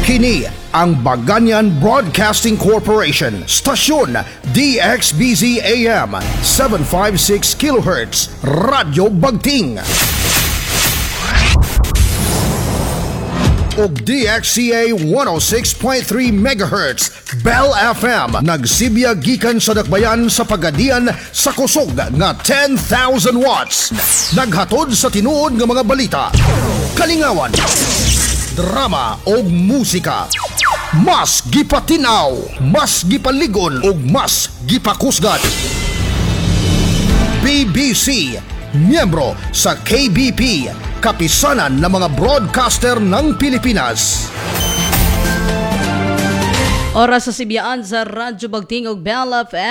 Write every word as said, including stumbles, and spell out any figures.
Kini ang Baganyan Broadcasting Corporation, stasyon D X B Z A M seven fifty-six kilohertz, Radyo Bagting. Og D X C A one oh six point three megahertz, Bell F M, nagsibya gikan sa dakbayan sa Pagadian sa kusog nga ten thousand watts. Naghatod sa tinuod nga mga balita, kalingawan, drama o musika. Mas gipatinaw, mas gipaligon o mas gipakusgan. B B C, miyembro sa K B P, kapisanan ng mga broadcaster ng Pilipinas. Oras sa sibiyaan sa Radyo Bagting ug Bell F M.